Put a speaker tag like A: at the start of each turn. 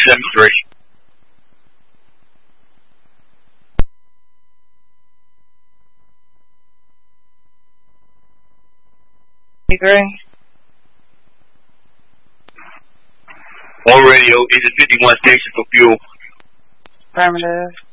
A: 73.
B: Agree.
A: On radio, is it 51 station for fuel?
B: Affirmative.